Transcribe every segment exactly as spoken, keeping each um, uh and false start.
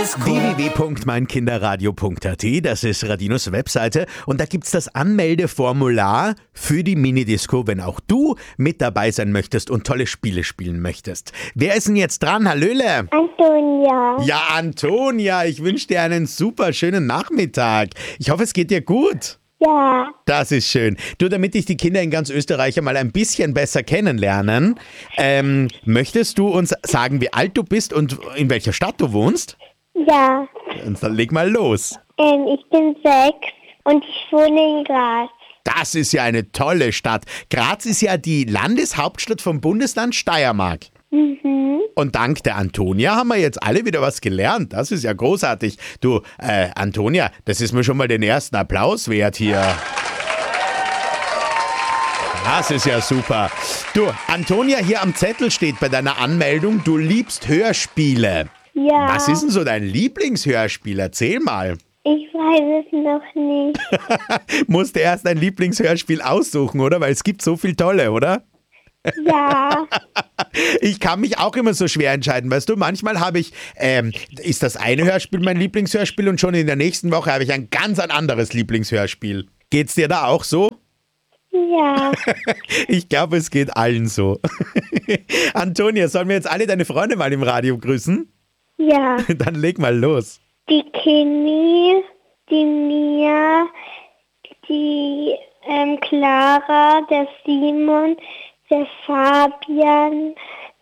w w w punkt mein kinderradio punkt a t, das ist Radinos Webseite und da gibt's das Anmeldeformular für die Minidisco, wenn auch du mit dabei sein möchtest und tolle Spiele spielen möchtest. Wer ist denn jetzt dran? Hallöle! Antonia. Ja, Antonia, ich wünsche dir einen super schönen Nachmittag. Ich hoffe, es geht dir gut. Ja. Das ist schön. Du, damit dich die Kinder in ganz Österreich einmal ein bisschen besser kennenlernen, ähm, möchtest du uns sagen, wie alt du bist und in welcher Stadt du wohnst? Ja. Und dann leg mal los. Ähm, ich bin sechs und ich wohne in Graz. Das ist ja eine tolle Stadt. Graz ist ja die Landeshauptstadt vom Bundesland Steiermark. Mhm. Und dank der Antonia haben wir jetzt alle wieder was gelernt. Das ist ja großartig. Du, äh, Antonia, das ist mir schon mal den ersten Applaus wert hier. Das ist ja super. Du, Antonia, hier am Zettel steht bei deiner Anmeldung, du liebst Hörspiele. Ja. Was ist denn so dein Lieblingshörspiel? Erzähl mal. Ich weiß es noch nicht. Musst du erst ein Lieblingshörspiel aussuchen, oder? Weil es gibt so viel tolle, oder? Ja. Ich kann mich auch immer so schwer entscheiden, weißt du, manchmal habe ich, ähm, ist das eine Hörspiel mein Lieblingshörspiel und schon in der nächsten Woche habe ich ein ganz ein anderes Lieblingshörspiel. Geht's dir da auch so? Ja. Ich glaube, es geht allen so. Antonia, sollen wir jetzt alle deine Freunde mal im Radio grüßen? Ja. Dann leg mal los. Die Kimi, die Mia, die ähm, Clara, der Simon, der Fabian,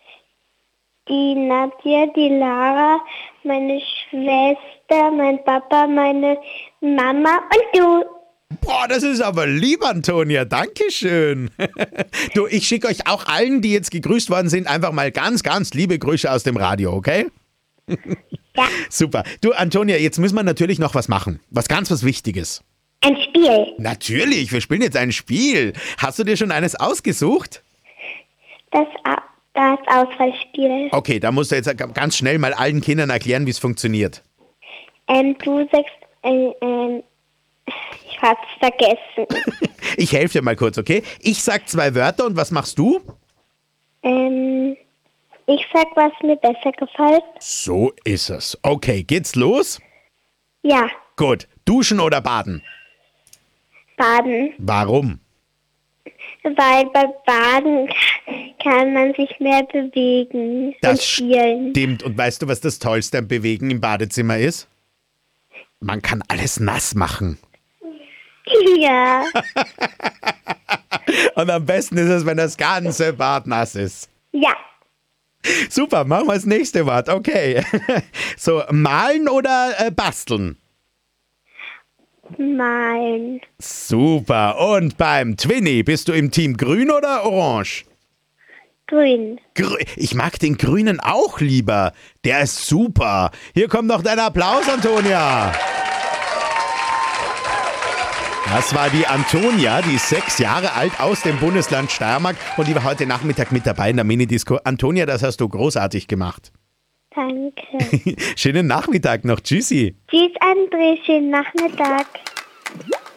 die Nadja, die Lara, meine Schwester, mein Papa, meine Mama und du. Boah, das ist aber lieb, Antonia. Dankeschön. Du, ich schicke euch auch allen, die jetzt gegrüßt worden sind, einfach mal ganz, ganz liebe Grüße aus dem Radio, okay? Ja. Super. Du, Antonia, jetzt müssen wir natürlich noch was machen. Was ganz was Wichtiges. Ein Spiel. Natürlich, wir spielen jetzt ein Spiel. Hast du dir schon eines ausgesucht? Das, Au- das Auswahlspiel. Okay, da musst du jetzt ganz schnell mal allen Kindern erklären, wie es funktioniert. Ähm, du sagst, ähm, ähm, ich hab's vergessen. Ich helfe dir mal kurz, okay? Ich sag zwei Wörter und was machst du? ähm, ich sag, was mir besser gefällt. So ist es. Okay, geht's los? Ja, Gut. Duschen oder baden? Baden. Warum? Weil bei Baden kann man sich mehr bewegen und Das spielen. stimmt. Und weißt du, was das Tollste am Bewegen im Badezimmer ist? Man kann alles nass machen. Ja, Und am besten ist es, wenn das ganze Bad nass ist. ja, Super, machen wir das nächste Wort. Okay. So, malen oder äh, basteln? mein Super. Und beim Twinny, bist du im Team grün oder orange? Grün. Grü ich mag den grünen auch lieber. Der ist super. Hier kommt noch dein Applaus, Antonia. Das war die Antonia, die ist sechs Jahre alt aus dem Bundesland Steiermark und die war heute Nachmittag mit dabei in der Minidisco. Antonia, das hast du großartig gemacht. Danke. Schönen Nachmittag noch. Tschüssi. Tschüss, André. Schönen Nachmittag.